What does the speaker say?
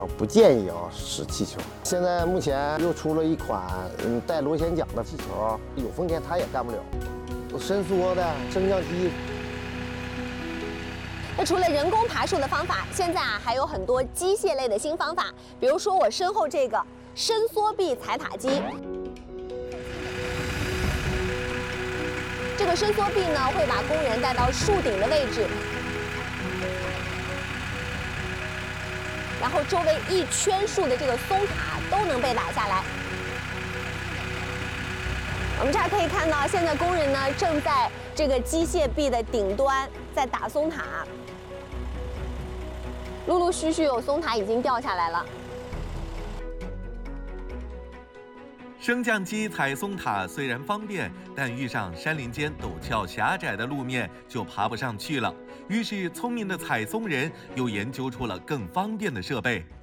不建议使气球。现在目前又出了一款带螺旋桨的气球，有风天它也干不了。伸缩的升降机。 那除了人工爬树的方法，现在还有很多机械类的新方法，比如说我身后这个伸缩臂踩塔机。这个伸缩臂呢，会把工人带到树顶的位置。 然后周围一圈树的这个松塔都能被打下来。我们这儿可以看到，现在工人呢正在这个机械臂的顶端在打松塔，陆陆续续有松塔已经掉下来了。 升降机踩松塔虽然方便，但遇上山林间陡峭狭窄的路面就爬不上去了。于是，聪明的踩松人又研究出了更方便的设备。